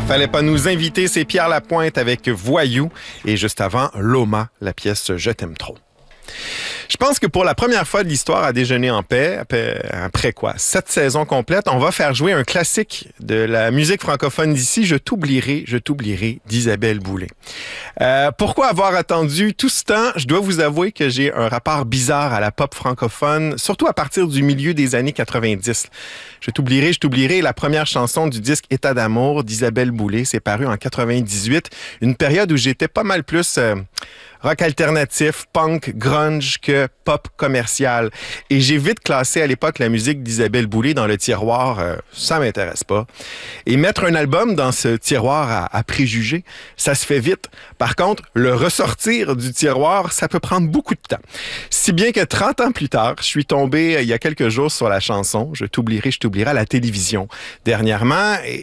Fallait pas nous inviter, c'est Pierre Lapointe avec Voyou et juste avant, Loma, la pièce Je t'aime trop. Je pense que pour la première fois de l'histoire à Déjeuner en paix, après 7 saisons complètes, on va faire jouer un classique de la musique francophone d'ici, Je t'oublierai d'Isabelle Boulay. Pourquoi avoir attendu tout ce temps? Je dois vous avouer que j'ai un rapport bizarre à la pop francophone, surtout à partir du milieu des années 90. Je t'oublierai, la première chanson du disque État d'amour d'Isabelle Boulay, c'est paru en 98, une période où j'étais pas mal plus rock alternatif, punk, grunge que pop commercial. Et j'ai vite classé à l'époque la musique d'Isabelle Boulay dans le tiroir, ça m'intéresse pas. Et mettre un album dans ce tiroir à préjugés, ça se fait vite. Par contre, le ressortir du tiroir, ça peut prendre beaucoup de temps. Si bien que 30 ans plus tard, je suis tombé il y a quelques jours sur la chanson Je t'oublierai à la télévision dernièrement.